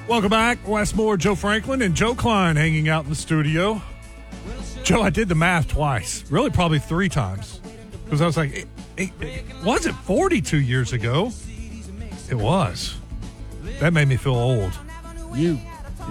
Welcome back. Wes Moore, Joe Franklin, and Joe Klein hanging out in the studio. Joe, I did the math twice. Really, probably 3 times. Because I was like, was it 42 years ago? It was. That made me feel old. You.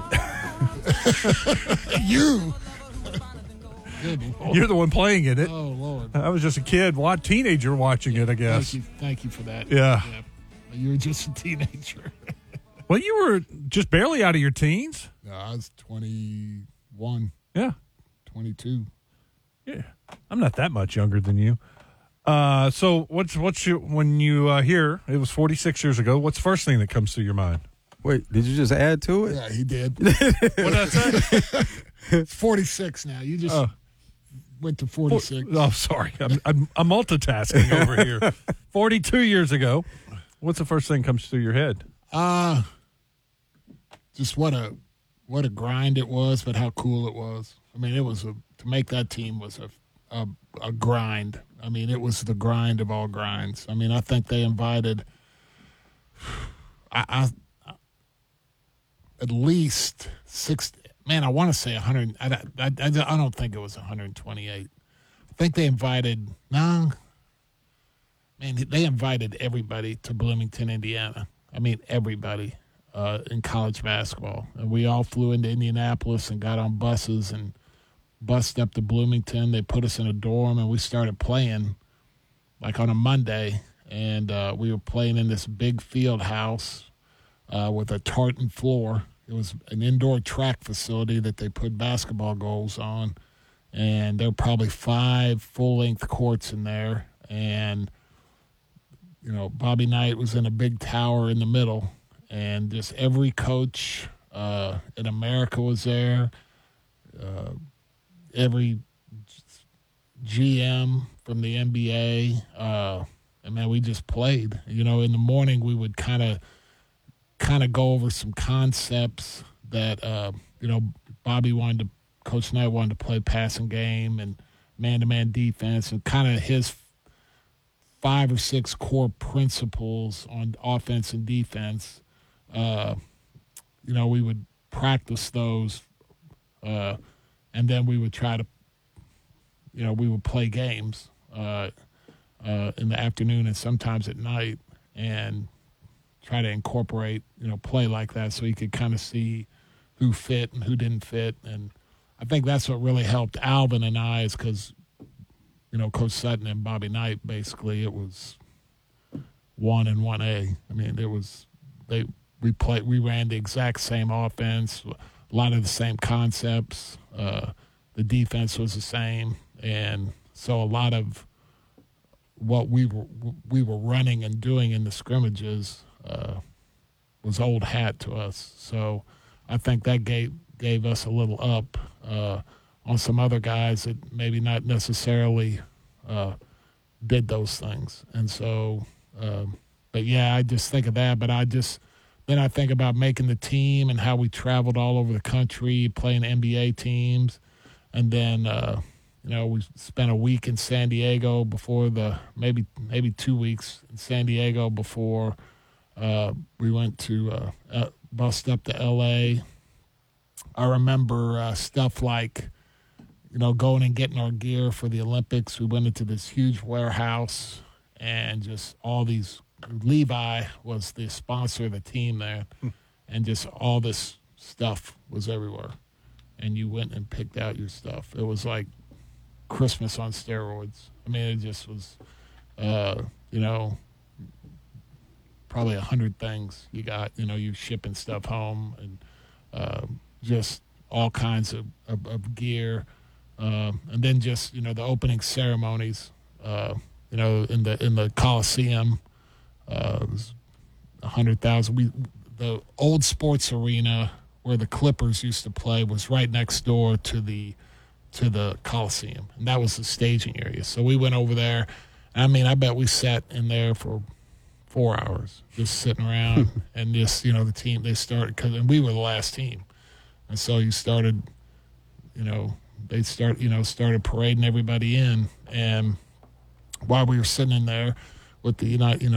You. You're the one playing in it. Oh, Lord. I was just a kid, teenager watching it, I guess. Thank you for that. Yeah. You were just a teenager. Well, you were just barely out of your teens. No, I was 21. Yeah. 22. Yeah. I'm not that much younger than you. So what's your, when you hear it was 46 years ago, what's the first thing that comes to your mind? Wait, did you just add to it? Yeah, he did. What did I say? It's 46 now. You just went to 46. Oh, sorry. I'm multitasking over here. 42 years ago. What's the first thing that comes through your head? Just what a grind it was, but how cool it was. I mean, it was to make that team was a grind. I mean, it was the grind of all grinds. I mean, I think they invited at least 60. Man, I want to say 100. I don't think it was 128. I think they invited they invited everybody to Bloomington, Indiana. I mean, everybody in college basketball. And we all flew into Indianapolis and got on buses and bussed up to Bloomington. They put us in a dorm, and we started playing like on a Monday. And we were playing in this big field house with a tartan floor. It was an indoor track facility that they put basketball goals on. And there were probably 5 full-length courts in there. And, you know, Bobby Knight was in a big tower in the middle. And just every coach in America was there. Every GM from the NBA. And, man, we just played. You know, in the morning we would kind of go over some concepts that, you know, Coach Knight wanted to play passing game and man-to-man defense and kind of his 5 or 6 core principles on offense and defense. You know, we would practice those, and then we would try to, you know, we would play games in the afternoon and sometimes at night and try to incorporate, you know, play like that so you could kind of see who fit and who didn't fit. And I think that's what really helped Alvin and I is because, you know, Coach Sutton and Bobby Knight, basically it was 1 and 1A. I mean, we ran the exact same offense, a lot of the same concepts. The defense was the same. And so a lot of what we were running and doing in the scrimmages was old hat to us. So I think that gave us a little up on some other guys that maybe not necessarily did those things. And so, but yeah, I just think of that. But then I think about making the team and how we traveled all over the country playing NBA teams. And then, you know, we spent a week in San Diego before maybe 2 weeks in San Diego before we went to bust up to L.A. I remember stuff like, you know, going and getting our gear for the Olympics. We went into this huge warehouse and just all these – Levi was the sponsor of the team there, and just all this stuff was everywhere. And you went and picked out your stuff. It was like Christmas on steroids. I mean, it just was, you know, probably 100 things you got. You know, you shipping stuff home and just all kinds of gear. And then just, you know, the opening ceremonies, you know, in the Coliseum, it was 100,000. The old sports arena where the Clippers used to play was right next door to the Coliseum, and that was the staging area. So we went over there. I mean, I bet we sat in there for 4 hours just sitting around and just, you know, the team, and we were the last team. And so you started, you know, started parading everybody in. And while we were sitting in there with the, you know,